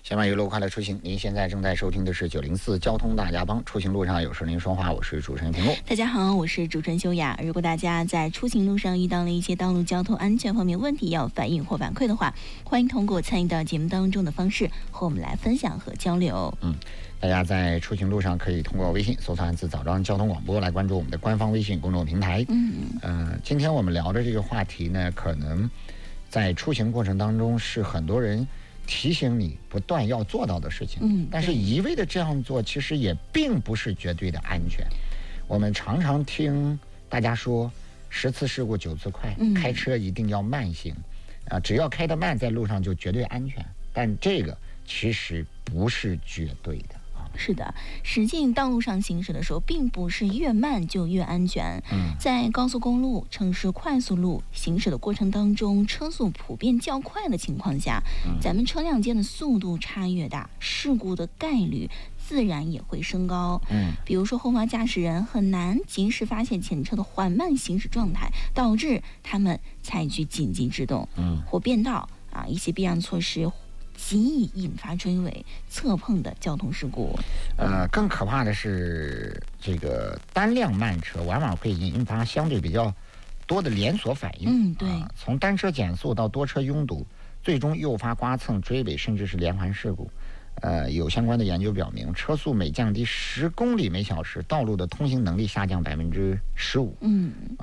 下面一路快乐出行，您现在正在收听的是904交通大家帮，出行路上有事您说话，我是主持人平路。 大家好，我是主持人修雅。如果大家在出行路上遇到了一些道路交通安全方面问题要反映或反馈的话，欢迎通过参与到节目当中的方式和我们来分享和交流。 大家在出行路上可以通过微信搜索汉字早装交通广播来关注我们的官方微信公众平台。今天我们聊的这个话题呢，可能在出行过程当中是很多人提醒你不断要做到的事情，但是一味的这样做其实也并不是绝对的安全。我们常常听大家说10次事故9次快，开车一定要慢行只要开得慢在路上就绝对安全，但这个其实不是绝对的。 是的，实际道路上行驶的时候，并不是越慢就越安全。在高速公路、城市快速路行驶的过程当中，车速普遍较快的情况下，咱们车辆间的速度差越大，事故的概率自然也会升高。比如说后方驾驶人很难及时发现前车的缓慢行驶状态，导致他们采取紧急制动，或变道一些避让措施，极易引发追尾、侧碰的交通事故。 更可怕的是，这个单辆慢车往往会引发相对比较多的连锁反应。 对， 从单车减速到多车拥堵，最终诱发刮蹭、追尾，甚至是连环事故。有相关的研究表明，车速每降低10公里每小时，道路的通行能力下降15%。